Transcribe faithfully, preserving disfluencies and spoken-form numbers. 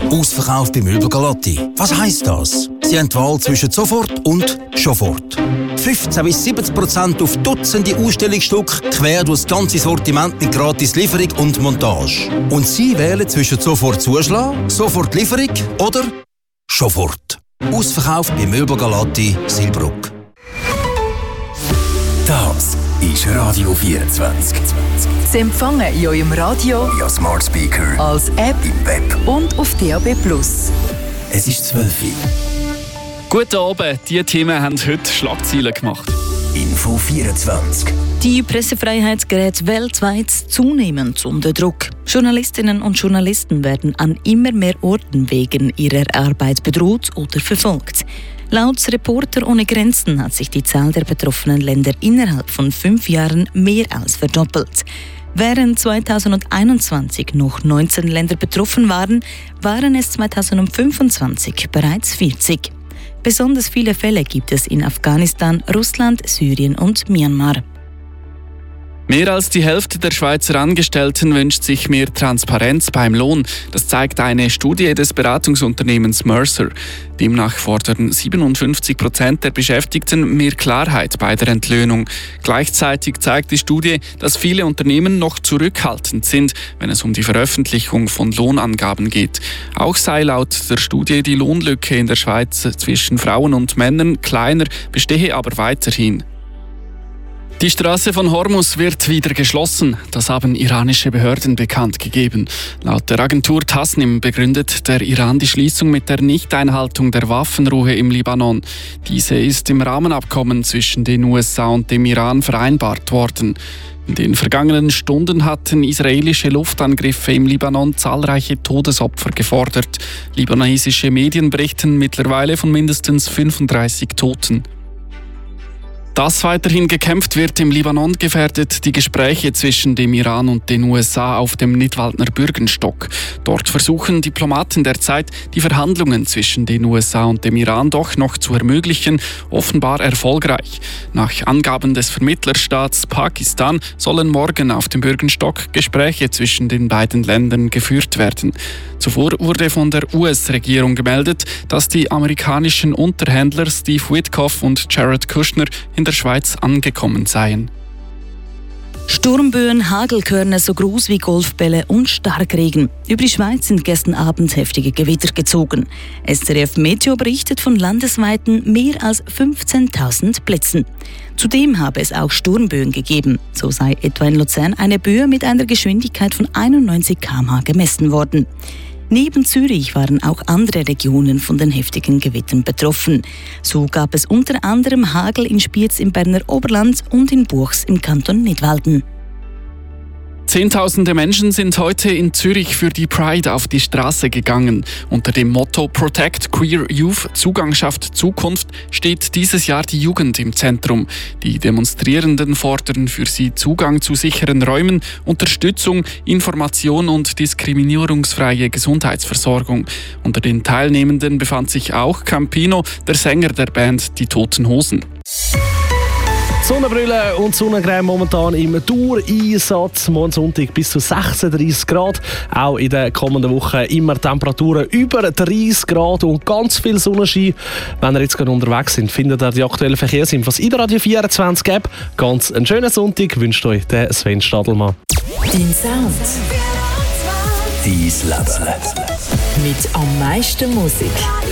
Ausverkauft bei Möbel Galotti. Was heisst das? Sie haben die Wahl zwischen sofort und sofort. fünfzehn bis siebzig Prozent auf Dutzende Ausstellungsstücke, quer durch das ganze Sortiment mit gratis Lieferung und Montage. Und Sie wählen zwischen sofort Zuschlag, sofort Lieferung oder sofort. Ausverkauft bei Möbel Galotti, Silbruck. Das ist Radio vierundzwanzig. Sie empfangen in eurem Radio, via Smart Speaker, als App im Web und auf D A B plus. Es ist zwölf Uhr. Guten Abend, diese Themen haben heute Schlagzeilen gemacht. Info vierundzwanzig. Die Pressefreiheit gerät weltweit zunehmend unter Druck. Journalistinnen und Journalisten werden an immer mehr Orten wegen ihrer Arbeit bedroht oder verfolgt. Laut Reporter ohne Grenzen hat sich die Zahl der betroffenen Länder innerhalb von fünf Jahren mehr als verdoppelt. Während zweitausendeinundzwanzig noch neunzehn Länder betroffen waren, waren es zweitausendfünfundzwanzig bereits vierzig. Besonders viele Fälle gibt es in Afghanistan, Russland, Syrien und Myanmar. Mehr als die Hälfte der Schweizer Angestellten wünscht sich mehr Transparenz beim Lohn. Das zeigt eine Studie des Beratungsunternehmens Mercer. Demnach fordern siebenundfünfzig Prozent der Beschäftigten mehr Klarheit bei der Entlöhnung. Gleichzeitig zeigt die Studie, dass viele Unternehmen noch zurückhaltend sind, wenn es um die Veröffentlichung von Lohnangaben geht. Auch sei laut der Studie die Lohnlücke in der Schweiz zwischen Frauen und Männern kleiner, bestehe aber weiterhin. Die Straße von Hormuz wird wieder geschlossen. Das haben iranische Behörden bekannt gegeben. Laut der Agentur Tasnim begründet der Iran die Schließung mit der Nichteinhaltung der Waffenruhe im Libanon. Diese ist im Rahmenabkommen zwischen den U S A und dem Iran vereinbart worden. In den vergangenen Stunden hatten israelische Luftangriffe im Libanon zahlreiche Todesopfer gefordert. Libanesische Medien berichten mittlerweile von mindestens fünfunddreißig Toten. Dass weiterhin gekämpft wird im Libanon, gefährdet die Gespräche zwischen dem Iran und den U S A auf dem Nidwaldner Bürgenstock. Dort versuchen Diplomaten derzeit, die Verhandlungen zwischen den U S A und dem Iran doch noch zu ermöglichen, offenbar erfolgreich. Nach Angaben des Vermittlerstaats Pakistan sollen morgen auf dem Bürgenstock Gespräche zwischen den beiden Ländern geführt werden. Zuvor wurde von der U S-Regierung gemeldet, dass die amerikanischen Unterhändler Steve Witkoff und Jared Kushner in der Schweiz angekommen seien. Sturmböen, Hagelkörner so groß wie Golfbälle und Starkregen. Über die Schweiz sind gestern Abend heftige Gewitter gezogen. S R F Meteo berichtet von landesweiten mehr als fünfzehntausend Blitzen. Zudem habe es auch Sturmböen gegeben. So sei etwa in Luzern eine Böe mit einer Geschwindigkeit von einundneunzig Kilometer pro Stunde gemessen worden. Neben Zürich waren auch andere Regionen von den heftigen Gewittern betroffen. So gab es unter anderem Hagel in Spiez im Berner Oberland und in Buchs im Kanton Nidwalden. Zehntausende Menschen sind heute in Zürich für die Pride auf die Straße gegangen. Unter dem Motto Protect Queer Youth, Zugang schafft Zukunft, steht dieses Jahr die Jugend im Zentrum. Die Demonstrierenden fordern für sie Zugang zu sicheren Räumen, Unterstützung, Information und diskriminierungsfreie Gesundheitsversorgung. Unter den Teilnehmenden befand sich auch Campino, der Sänger der Band Die Toten Hosen. Sonnenbrille und Sonnencreme momentan im Dauereinsatz. Morgen Sonntag bis zu sechsunddreißig Grad. Auch in der kommenden Woche immer Temperaturen über dreißig Grad und ganz viel Sonnenschein. Wenn ihr jetzt gerade unterwegs sind, findet ihr die aktuellen Verkehrsinfos in der Radio vierundzwanzig App. Ganz einen schönen Sonntag wünscht euch der Sven Stadelmann. Dein Sound. Dein Leben. Mit am meisten Musik.